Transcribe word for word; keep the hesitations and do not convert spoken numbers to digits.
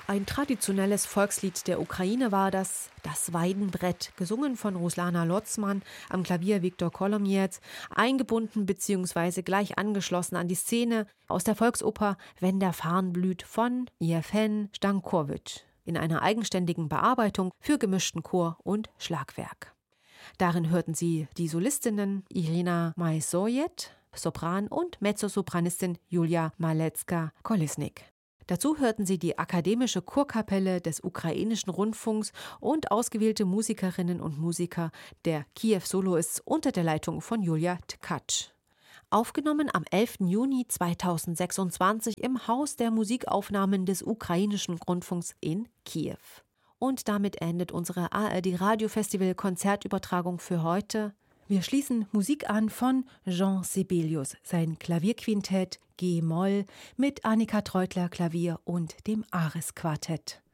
Ein traditionelles Volkslied der Ukraine war das Das Weidenbrett, gesungen von Ruslana Lotzmann, am Klavier Viktor Kolomiec, eingebunden bzw. gleich angeschlossen an die Szene aus der Volksoper Wenn der Farn blüht von Jewgen Stankovic in einer eigenständigen Bearbeitung für gemischten Chor und Schlagwerk. Darin hörten Sie die Solistinnen Irina Maisojet, Sopran und Mezzosopranistin Julia Malecka-Kolesnik. Dazu hörten Sie die akademische Chorkapelle des ukrainischen Rundfunks und ausgewählte Musikerinnen und Musiker der Kiew Soloists unter der Leitung von Julia Tkacz. Aufgenommen am elften Juni zweitausendsechsundzwanzig im Haus der Musikaufnahmen des ukrainischen Rundfunks in Kiew. Und damit endet unsere A R D-Radio-Festival-Konzertübertragung für heute. Wir schließen Musik an von Jean Sibelius, sein Klavierquintett G-Moll mit Annika Treutler Klavier und dem Ares-Quartett.